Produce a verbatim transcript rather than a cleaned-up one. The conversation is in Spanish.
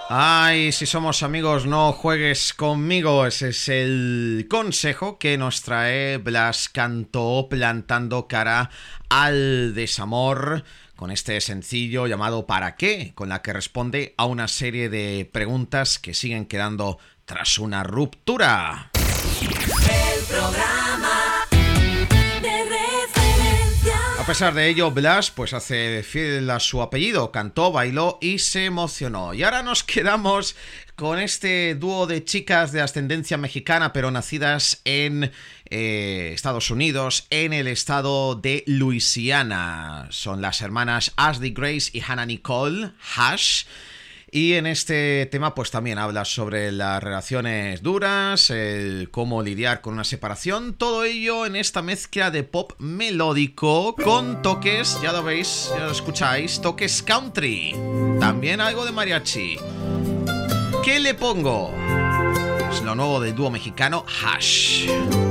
Ay, si somos amigos, no juegues conmigo. Ese es el consejo que nos trae Blas Cantó plantando cara al desamor con este sencillo llamado ¿Para qué?, con la que responde a una serie de preguntas que siguen quedando tras una ruptura. El programa de referencia. A pesar de ello, Blas pues hace fiel a su apellido, cantó, bailó y se emocionó. Y ahora nos quedamos con este dúo de chicas de ascendencia mexicana pero nacidas en eh, Estados Unidos, en el estado de Luisiana. Son las hermanas Ashley Grace y Hannah Nicole Hash. Y en este tema pues también habla sobre las relaciones duras, el cómo lidiar con una separación, todo ello en esta mezcla de pop melódico con toques, ya lo veis, ya lo escucháis, toques country, también algo de mariachi. ¿Qué le pongo? Es lo nuevo del dúo mexicano Hash.